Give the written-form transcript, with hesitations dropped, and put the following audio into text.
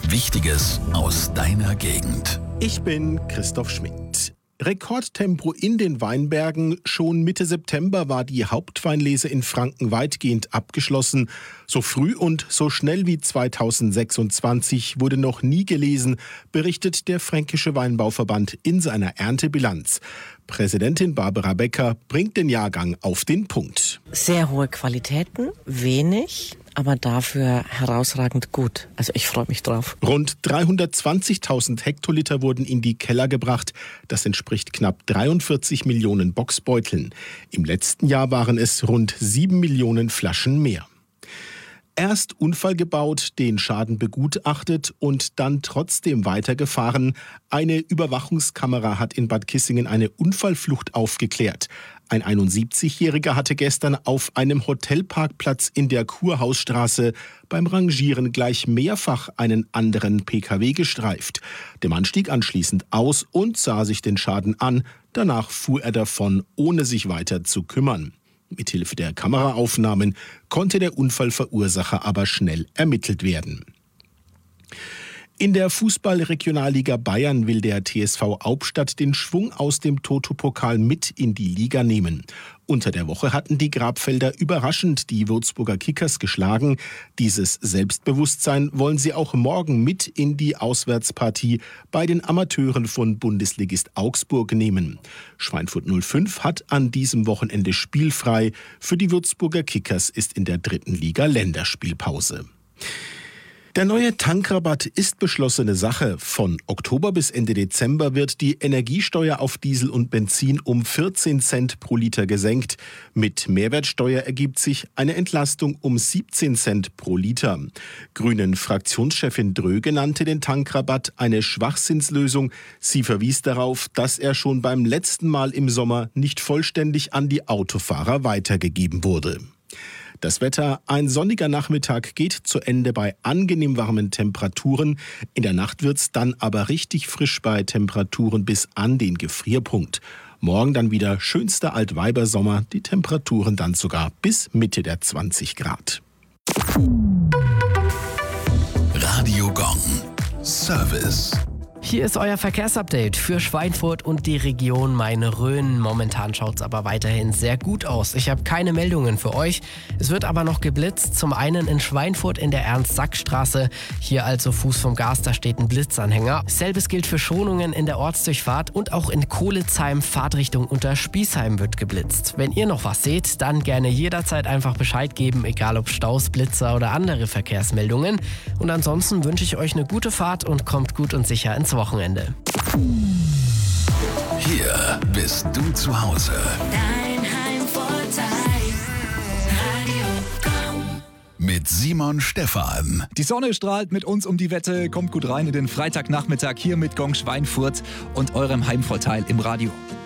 Wichtiges aus deiner Gegend. Ich bin Christoph Schmidt. Rekordtempo in den Weinbergen. Schon Mitte September war die Hauptweinlese in Franken weitgehend abgeschlossen. So früh und so schnell wie 2026 wurde noch nie gelesen, berichtet der Fränkische Weinbauverband in seiner Erntebilanz. Präsidentin Barbara Becker bringt den Jahrgang auf den Punkt. Sehr hohe Qualitäten, wenig, aber dafür herausragend gut. Also ich freue mich drauf. Rund 320.000 Hektoliter wurden in die Keller gebracht. Das entspricht knapp 43 Millionen Boxbeuteln. Im letzten Jahr waren es rund 7 Millionen Flaschen mehr. Erst Unfall gebaut, den Schaden begutachtet und dann trotzdem weitergefahren. Eine Überwachungskamera hat in Bad Kissingen eine Unfallflucht aufgeklärt. Ein 71-Jähriger hatte gestern auf einem Hotelparkplatz in der Kurhausstraße beim Rangieren gleich mehrfach einen anderen Pkw gestreift. Der Mann stieg anschließend aus und sah sich den Schaden an. Danach fuhr er davon, ohne sich weiter zu kümmern. Mithilfe der Kameraaufnahmen konnte der Unfallverursacher aber schnell ermittelt werden. In der Fußball-Regionalliga Bayern will der TSV Aubstadt den Schwung aus dem Toto-Pokal mit in die Liga nehmen. Unter der Woche hatten die Grabfelder überraschend die Würzburger Kickers geschlagen. Dieses Selbstbewusstsein wollen sie auch morgen mit in die Auswärtspartie bei den Amateuren von Bundesligist Augsburg nehmen. Schweinfurt 05 hat an diesem Wochenende spielfrei. Für die Würzburger Kickers ist in der 3. Liga Länderspielpause. Der neue Tankrabatt ist beschlossene Sache. Von Oktober bis Ende Dezember wird die Energiesteuer auf Diesel und Benzin um 14 Cent pro Liter gesenkt. Mit Mehrwertsteuer ergibt sich eine Entlastung um 17 Cent pro Liter. Grünen-Fraktionschefin Dröge nannte den Tankrabatt eine Schwachsinnslösung. Sie verwies darauf, dass er schon beim letzten Mal im Sommer nicht vollständig an die Autofahrer weitergegeben wurde. Das Wetter: ein sonniger Nachmittag geht zu Ende bei angenehm warmen Temperaturen. In der Nacht wird's dann aber richtig frisch bei Temperaturen bis an den Gefrierpunkt. Morgen dann wieder schönster Altweibersommer, die Temperaturen dann sogar bis Mitte der 20 Grad. Radio Gong. Service. Hier ist euer Verkehrsupdate für Schweinfurt und die Region Main-Rhön. Momentan schaut es aber weiterhin sehr gut aus. Ich habe keine Meldungen für euch. Es wird aber noch geblitzt. Zum einen in Schweinfurt in der Ernst-Sack-Straße. Hier also Fuß vom Gas, da steht ein Blitzanhänger. Selbes gilt für Schonungen in der Ortsdurchfahrt und auch in Kohlezheim, Fahrtrichtung unter Spießheim wird geblitzt. Wenn ihr noch was seht, dann gerne jederzeit einfach Bescheid geben, egal ob Staus, Blitzer oder andere Verkehrsmeldungen. Und ansonsten wünsche ich euch eine gute Fahrt und kommt gut und sicher ins Wochenende. Hier bist du zu Hause. Dein Heimvorteil. Radio Gong. Mit Simon Stephan. Die Sonne strahlt mit uns um die Wette. Kommt gut rein in den Freitagnachmittag hier mit Gong Schweinfurt und eurem Heimvorteil im Radio.